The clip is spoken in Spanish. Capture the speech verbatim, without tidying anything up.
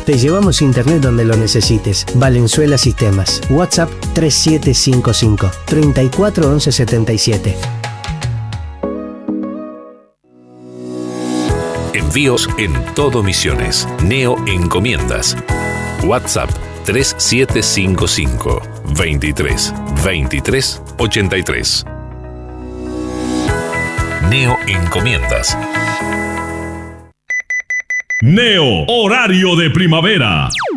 Te llevamos internet donde lo necesites. Valenzuela Sistemas. WhatsApp tres siete cinco cinco, treinta y cuatro once setenta y siete. Envíos en todo Misiones. Neo Encomiendas. WhatsApp tres siete cinco cinco, veintitrés, veintitrés, ochenta y tres. Neo Encomiendas. Neo, horario de primavera.